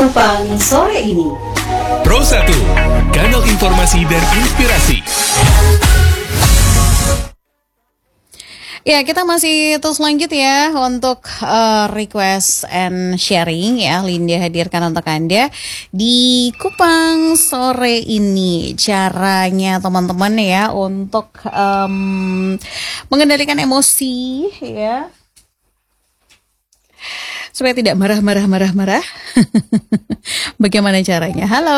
Kupang sore ini. Pro 1, kanal informasi dan inspirasi. Ya, kita masih terus lanjut ya untuk request and sharing ya. Linda hadirkan untuk Anda di Kupang sore ini. Caranya teman-teman ya untuk mengendalikan emosi ya, supaya tidak marah. Bagaimana caranya? Halo.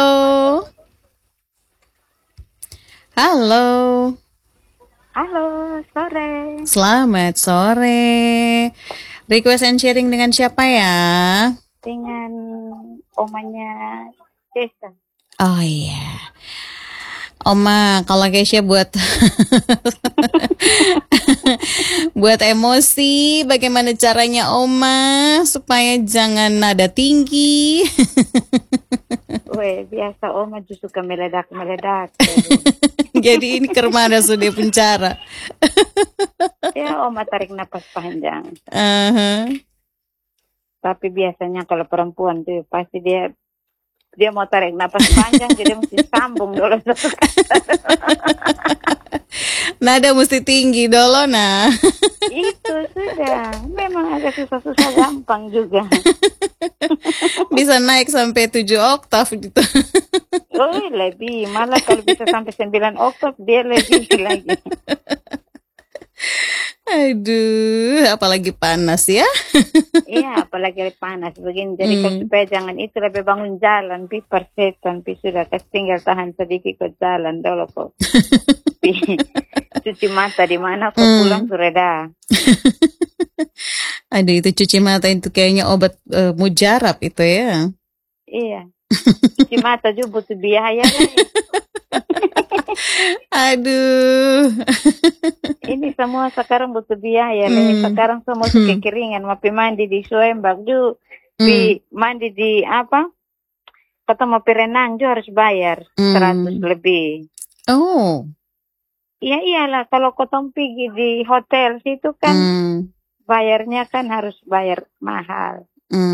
Halo, sore. Selamat sore. Request and sharing dengan siapa ya? Dengan omanya Desa. Oh iya. Oma, kalau Keisha buat buat emosi, bagaimana caranya Oma supaya jangan nada tinggi? Weh, biasa Oma justru suka meledak. Jadi ini kermana sudah pencara. Ya, Oma tarik napas panjang. Uh-huh. Tapi biasanya kalau perempuan tuh pasti dia mau tarik napas panjang, jadi mesti sambung dulu. Nada mesti tinggi dulu, nah. Itu sudah. Memang agak susah-susah gampang juga. Bisa naik sampai 7 oktav gitu. Oh, lebih. Malah kalau bisa sampai 9 oktav, dia lebih lagi. Aduh, apalagi panas ya. Iya, apalagi panas begini. Jadi kalau supaya jangan itu, lebih bangun jalan, pi persetan, pi sudah tinggal tahan sedikit ke jalan dulu kok. Cuci mata di mana kok pulang sudah dah. Aduh, itu cuci mata itu kayaknya obat mujarab itu ya. Iya. Cuci mata juga butuh biaya. Aduh. Ini semua sekarang butuh biaya. Sekarang semua kekeringan. Mau mandi di Soembak juga. Mandi di apa? Kata mau perenang juga harus bayar 100 lebih. Oh. Iya iyalah. Kalau kotong pergi di hotel situ kan bayarnya kan harus bayar mahal.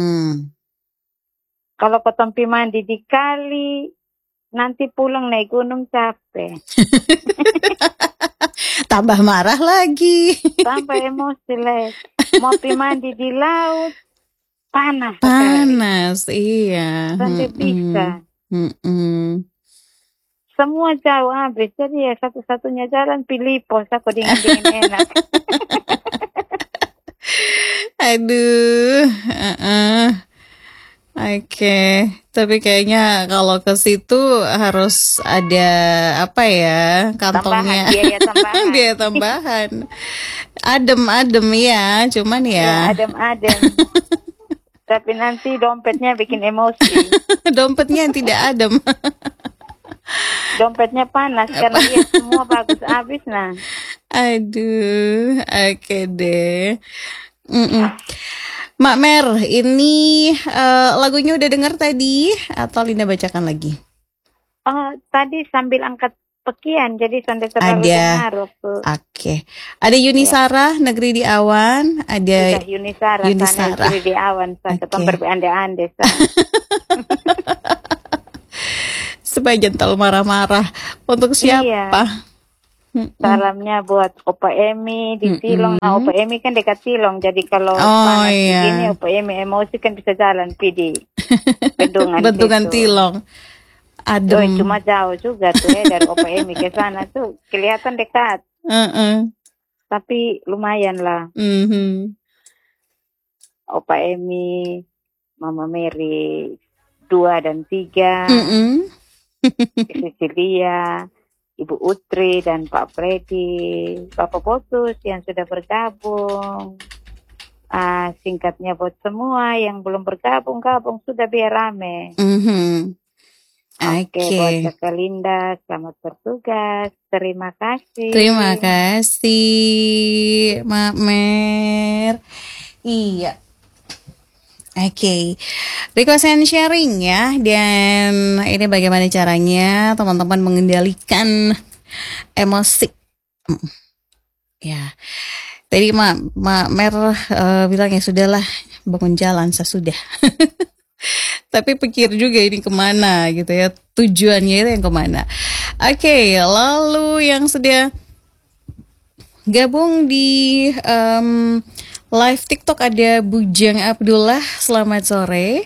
Kalau kotong pergi mandi di kali, nanti pulang naik gunung capek. Tambah marah lagi. Tambah emosi lagi. Mau pergi mandi di laut, panas. Panas, iya. Sampai bisa. Semua jauh habis. Jadi ya satu-satunya jalan pilih pos. Aku dingin-dingin enak. Aduh. Oke, tapi kayaknya kalau ke situ harus ada apa ya, kantongnya, biaya tambahan, adem ya, cuman ya. Adem. Tapi nanti dompetnya bikin emosi. Dompetnya yang tidak adem. Dompetnya panas karena dia semua bagus habis nah. Aduh, oke deh. Mak Mer, ini lagunya udah dengar tadi atau Linda bacakan lagi? Tadi sambil angkat pekian, jadi sampai terlalu dengar. Oke. Ada Yunisara, Negeri di Awan. Ada Yunisara. Negeri di Awan. Saya ketemu berande-ande. Supaya jangan marah-marah. Untuk siapa? Iya. Salamnya buat Opa Emi di Tilong. Nah, Opa Emi kan dekat Tilong. Jadi kalau panas begini, Opa Emi emosi kan bisa jalan di bendungan Tilong. Adem. Cuma jauh juga tuh ya dari Opa Emi ke sana tuh kelihatan dekat. Tapi lumayan lah. Opa Emi, Mama Mary 2 dan 3, Cecilia, Ibu Utri dan Pak Freddy, Bapak Potus yang sudah bergabung. Singkatnya buat semua yang belum bergabung sudah biar rame. Oke, buat Kakak Linda, selamat bertugas. Terima kasih. Terima kasih, Mak Mer. Iya. Oke, request and sharing ya. Dan ini bagaimana caranya teman-teman mengendalikan emosi. Ya, tadi Mak Mer bilang ya sudahlah, bangun jalan sesudah. Tapi pikir juga ini kemana gitu ya, tujuannya itu yang kemana. Oke, lalu yang sudah gabung di live TikTok ada Bujang Abdullah, selamat sore.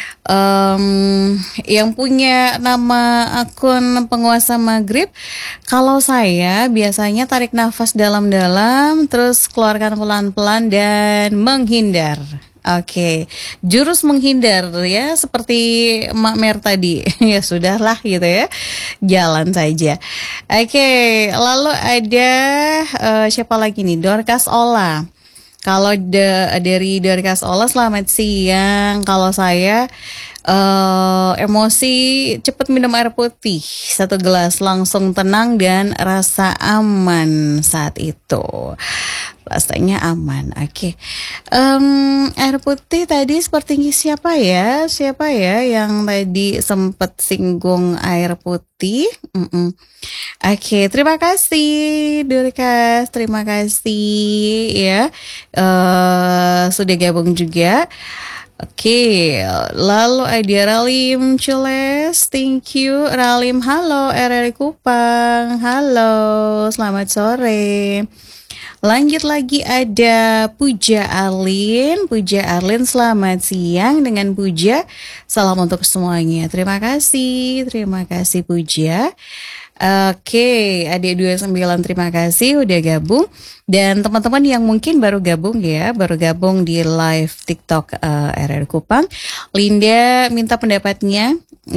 Yang punya nama akun penguasa maghrib, kalau saya biasanya tarik nafas dalam-dalam, terus keluarkan pelan-pelan dan menghindar. Oke, jurus menghindar ya, seperti Mak Mer tadi. Ya sudahlah gitu ya, jalan saja. Oke, lalu ada siapa lagi nih? Dorcas Ola. Kalau dari Dorcas Ola, selamat siang. Kalau saya emosi, cepet minum air putih 1 gelas, langsung tenang dan rasa aman saat itu. Rasanya aman. Oke. Air putih tadi seperti siapa ya? Siapa ya yang tadi sempat singgung air putih? Oke, terima kasih Dorcas, terima kasih ya sudah gabung juga. Oke, lalu ada Ralim Cules, thank you Ralim. Halo RRI Kupang, halo, selamat sore. Lanjut lagi ada Puja Arlin. Puja Arlin, selamat siang dengan Puja. Salam untuk semuanya. Terima kasih Puja. Oke, adik 29 terima kasih udah gabung. Dan teman-teman yang mungkin baru gabung di live TikTok RR Kupang, Linda minta pendapatnya.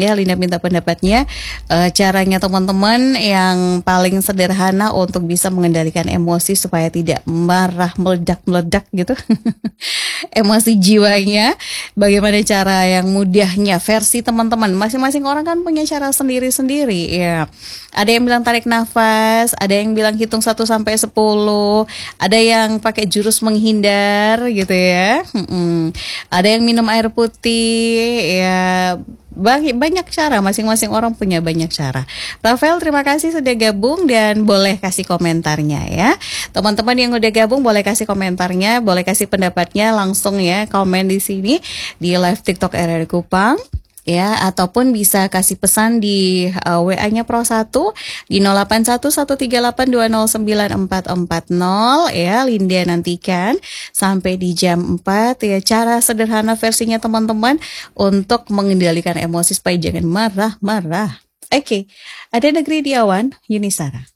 Caranya teman-teman yang paling sederhana untuk bisa mengendalikan emosi supaya tidak marah meledak-meledak gitu. Emosi jiwanya, bagaimana cara yang mudahnya versi teman-teman. Masing-masing orang kan punya cara sendiri-sendiri ya. Ada yang bilang tarik nafas, ada yang bilang hitung 1 sampai 10, ada yang pakai jurus menghindar gitu ya. Ada yang minum air putih ya. Banyak cara, masing-masing orang punya banyak cara. Rafael, terima kasih sudah gabung dan boleh kasih komentarnya ya. Teman-teman yang udah gabung boleh kasih komentarnya, boleh kasih pendapatnya langsung ya, komen di sini di live TikTok RRI Kupang. Ya, ataupun bisa kasih pesan di WA-nya Pro 1 di 081138209440 ya. Linda nantikan sampai di jam 4 ya, cara sederhana versinya teman-teman untuk mengendalikan emosi supaya jangan marah-marah. Oke, ada Negeri Diawan Yunisara.